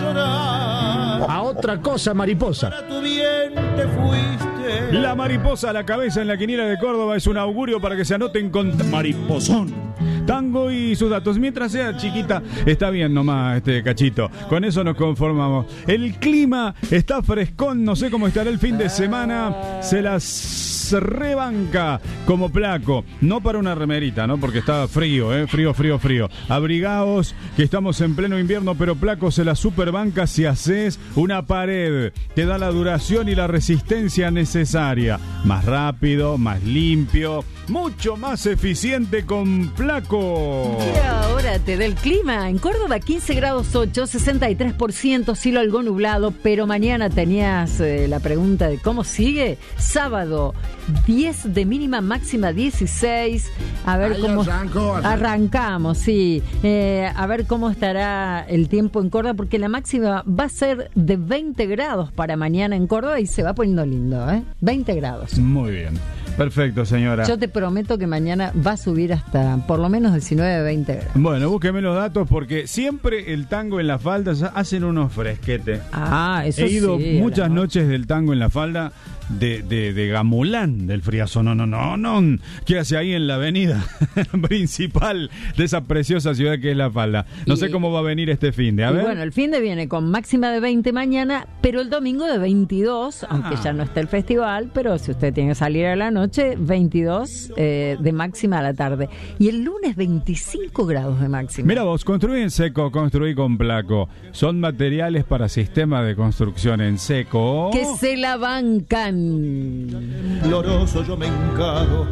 A otra cosa, mariposa. Para tu bien te fuiste. La mariposa a la cabeza en la quiniela de Córdoba es un augurio para que se anoten con mariposón. Tango y sus datos. Mientras sea chiquita, está bien nomás este cachito. Con eso nos conformamos. El clima está frescón, no sé cómo estará el fin de semana. Se las rebanca como Placo. No para una remerita, ¿no? Porque está frío, frío. Abrigaos, que estamos en pleno invierno, pero Placo se la superbanca si haces una pared. Te da la duración y la resistencia necesaria. Más rápido, más limpio, mucho más eficiente con Placo. Y ahora te da el clima. En Córdoba 15 grados 8, 63%, cielo algo nublado, pero mañana tenías la pregunta de cómo sigue. Sábado 10 de mínima, máxima 16. A ver cómo arrancamos, sí. A ver cómo estará el tiempo en Córdoba, porque la máxima va a ser de 20 grados para mañana en Córdoba y se va poniendo lindo, 20 grados. Muy bien. Perfecto, señora. Yo te prometo que mañana va a subir hasta por lo menos 19, 20 grados. Bueno, búsqueme los datos porque siempre el tango en la falda hacen unos fresquetes. Eso He ido sí, muchas noches del tango en la falda de Gamulán del Friazo. No. ¿Qué hace ahí en la avenida principal de esa preciosa ciudad que es La Falda? No sé cómo va a venir este finde. A ver. Bueno, el finde viene con máxima de 20 mañana, pero el domingo de 22, aunque ya no está el festival, pero si usted tiene que salir a la noche, 22 de máxima a la tarde. Y el lunes 25 grados de máxima. Mira vos, construí en seco, construí con Placo. Son materiales para sistemas de construcción en seco. Que se la bancan. Glorioso yo me encado